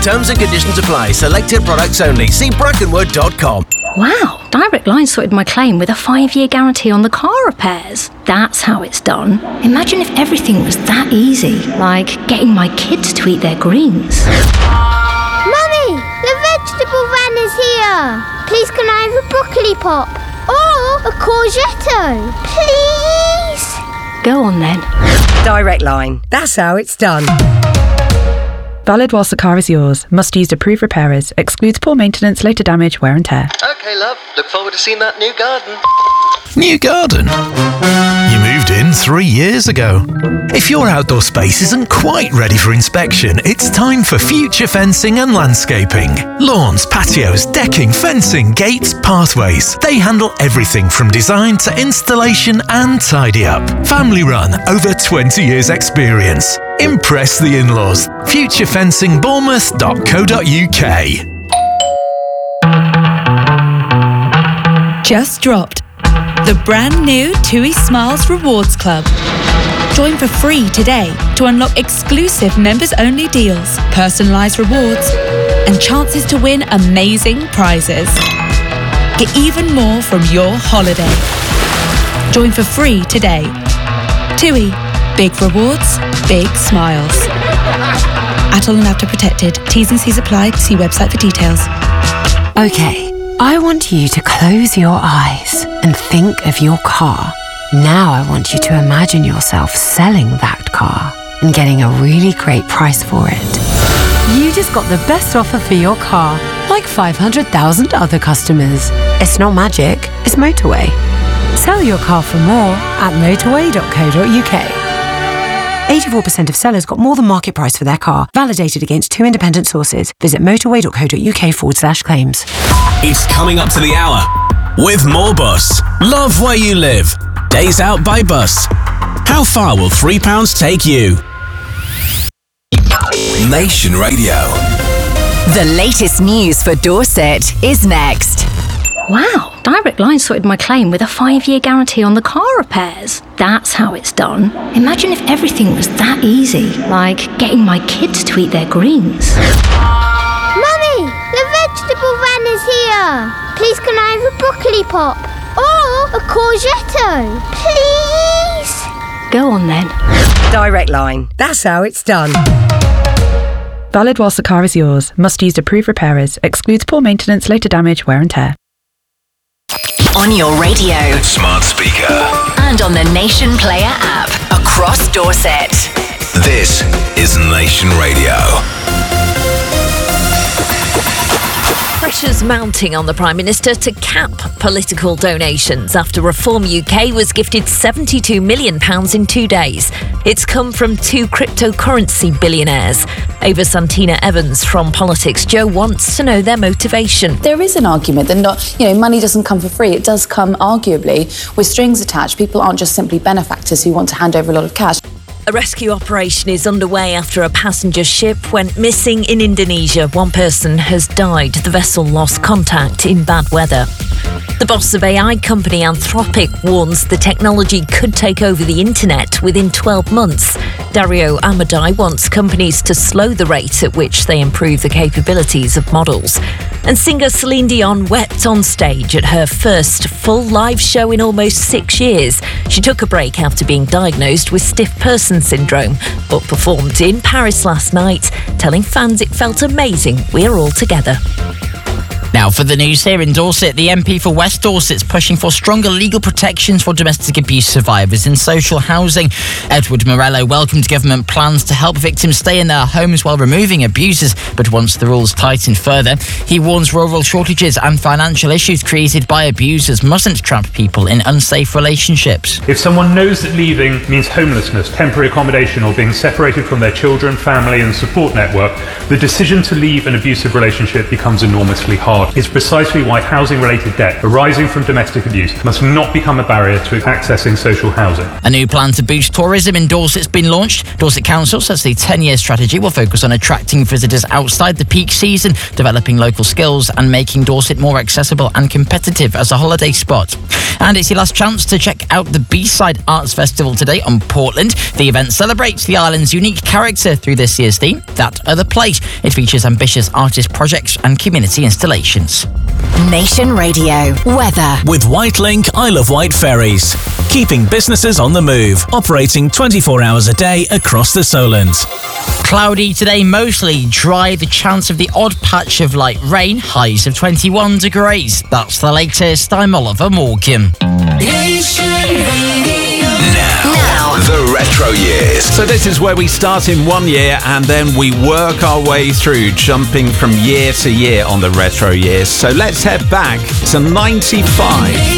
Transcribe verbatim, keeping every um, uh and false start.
Terms and conditions apply. Selected products only. See brackenwood dot com. Wow, Direct Line sorted my claim with a five-year guarantee on the car repairs. That's how it's done. Imagine if everything was that easy, like getting my kids to eat their greens. Mummy, the vegetable van is here. Please can I have a broccoli pop? Or a courgette? Please? Go on then. Direct Line. That's how it's done. Valid whilst the car is yours. Must use approved repairers. Excludes poor maintenance, later damage, wear and tear. OK, love. Look forward to seeing that new garden. New garden? You moved in three years ago. If your outdoor space isn't quite ready for inspection, it's time for Future Fencing and Landscaping. Lawns, patios, decking, fencing, gates, pathways. They handle everything from design to installation and tidy up. Family run, over twenty years experience. Impress the in-laws. future fencing bournemouth dot co dot uk. Just dropped. The brand new TUI Smiles Rewards Club. Join for free today to unlock exclusive members-only deals, personalised rewards, and chances to win amazing prizes. Get even more from your holiday. Join for free today. TUI. Big rewards, big smiles. Atoll and Apta protected. T's and C's apply. See website for details. Okay, I want you to close your eyes and think of your car. Now I want you to imagine yourself selling that car and getting a really great price for it. You just got the best offer for your car, like five hundred thousand other customers. It's not magic, it's Motorway. Sell your car for more at motorway dot co dot uk. eighty-four percent of sellers got more than market price for their car, validated against two independent sources. Visit motorway dot co dot uk forward slash claims. It's coming up to the hour with Moorbus. Love where you live. Days out by bus. How far will three pounds take you? Nation Radio. The latest news for Dorset is next. Wow, Direct Line sorted my claim with a five-year guarantee on the car repairs. That's how it's done. Imagine if everything was that easy, like getting my kids to eat their greens. Mummy, the vegetable van is here. Please can I have a broccoli pop? Or a courgette? Please? Go on then. Direct Line. That's how it's done. Valid whilst the car is yours. Must use approved repairers. Excludes poor maintenance, later damage, wear and tear. On your radio. Smart speaker. And on the Nation Player app. Across Dorset. This is Nation Radio. Pressures mounting on the Prime Minister to cap political donations after Reform U K was gifted seventy-two million pounds in two days. It's come from two cryptocurrency billionaires. Ava Santina Evans from Politics Joe wants to know their motivation. There is an argument that not, you know, money doesn't come for free. It does come arguably with strings attached. People aren't just simply benefactors who want to hand over a lot of cash. A rescue operation is underway after a passenger ship went missing in Indonesia. One person has died. The vessel lost contact in bad weather. The boss of A I company Anthropic warns the technology could take over the internet within twelve months. Dario Amadai wants companies to slow the rate at which they improve the capabilities of models. And singer Celine Dion wept on stage at her first full live show in almost six years. She took a break after being diagnosed with stiff person syndrome, but performed in Paris last night, telling fans it felt amazing. We're all together. Now for the news here in Dorset, the M P for West Dorset's pushing for stronger legal protections for domestic abuse survivors in social housing. Edward Morello welcomed government plans to help victims stay in their homes while removing abusers, but wants the rules tightened further. He warns rural shortages and financial issues created by abusers mustn't trap people in unsafe relationships. If someone knows that leaving means homelessness, temporary accommodation, or being separated from their children, family and support network, the decision to leave an abusive relationship becomes enormously hard. market is precisely why housing-related debt arising from domestic abuse must not become a barrier to accessing social housing. A new plan to boost tourism in Dorset's been launched. Dorset Council says the ten-year strategy will focus on attracting visitors outside the peak season, developing local skills and making Dorset more accessible and competitive as a holiday spot. And it's your last chance to check out the B-Side Arts Festival today on Portland. The event celebrates the island's unique character through this year's theme, That Other Place. It features ambitious artist projects and community installations. Nation Radio weather. With Whitelink Isle of Wight ferries. Keeping businesses on the move. Operating twenty-four hours a day across the Solent. Cloudy today, mostly dry. The chance of the odd patch of light rain. Highs of twenty-one degrees. That's the latest. I'm Oliver Morgan. Nation Radio. Now, the retro years. So this is where we start in one year and then we work our way through, jumping from year to year on the retro years. So let's head back to ninety-five.